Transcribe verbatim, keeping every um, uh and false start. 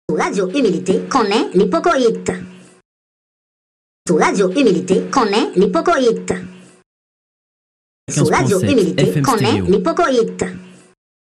Sous Radio Humilité, connaît l'hypocoïte. Sous Radio Humilité, connaît l'hypocoïte. Sous Radio Humilité, connaît l'hypocoïte.